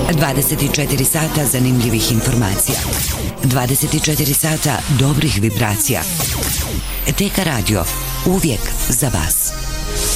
24 sata zanimljivih informacija. 24 sata dobrih vibracija. TK Radio, uvijek za vas.